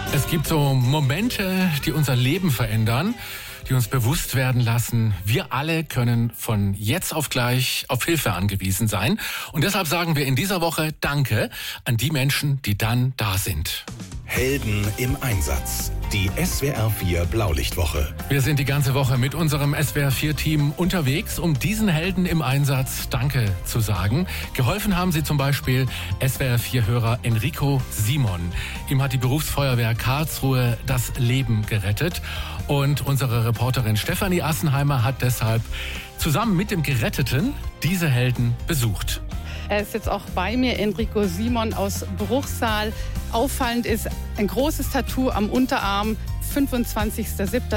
Es gibt so Momente, die unser Leben verändern, die uns bewusst werden lassen, wir alle können von jetzt auf gleich auf Hilfe angewiesen sein. Und deshalb sagen wir in dieser Woche Danke an die Menschen, die dann da sind. Helden im Einsatz. Die SWR 4 Blaulichtwoche. Wir sind die ganze Woche mit unserem SWR 4 Team unterwegs, um diesen Helden im Einsatz Danke zu sagen. Geholfen haben sie zum Beispiel SWR 4 Hörer Enrico Simon. Ihm hat die Berufsfeuerwehr Karlsruhe das Leben gerettet. Und unsere Reporterin Stefanie Assenheimer hat deshalb zusammen mit dem Geretteten diese Helden besucht. Er ist jetzt auch bei mir, Enrico Simon aus Bruchsal. Auffallend ist ein großes Tattoo am Unterarm, 25.07.